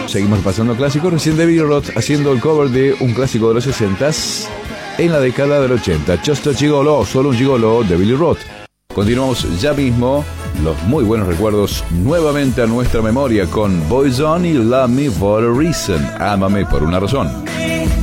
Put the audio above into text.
seguimos pasando clásicos. Recién David Roth haciendo el cover de un clásico de los 60s en la década del 80. Just a Gigolo, solo un gigolo de Billy Roth. Continuamos ya mismo los muy buenos recuerdos nuevamente a nuestra memoria con Boyzone y Love Me for a Reason. Ámame por una razón.